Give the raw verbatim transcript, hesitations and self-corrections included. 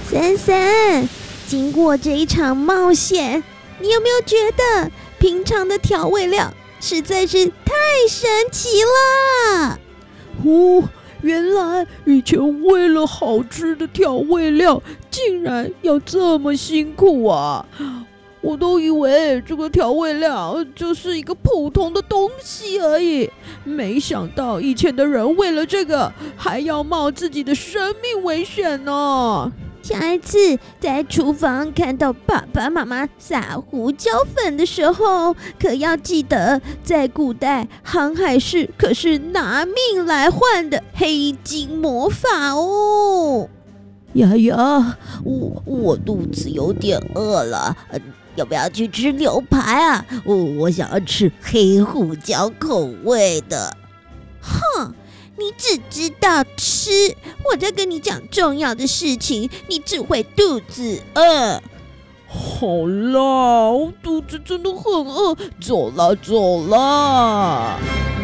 森森，经过这一场冒险，你有没有觉得平常的调味料实在是太神奇了？ 哦，原来以前为了好吃的调味料，竟然要这么辛苦啊！我都以为这个调味料就是一个普通的东西而已，没想到以前的人为了这个还要冒自己的生命危险呢。 下一次在厨房看到爸爸妈妈撒胡椒粉的时候，可要记得，在古代航海士可是拿命来换的黑金魔法哦。 呀呀，我我肚子有点饿了，呃、要不要去吃牛排啊？我我想要吃黑胡椒口味的。 哼，你只知道吃，我在跟你讲重要的事情，你只会肚子饿。 好啦，我肚子真的很饿，走啦走啦。